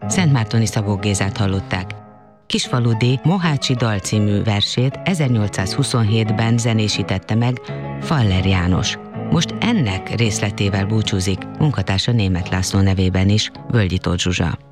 Szentmártoni Szabó Gézát hallották. Kisfaludi Mohácsi dal című versét 1827-ben zenésítette meg Faller János. Most ennek részletével búcsúzik munkatársa Németh László nevében is Völgyi Tóth Zsuzsa.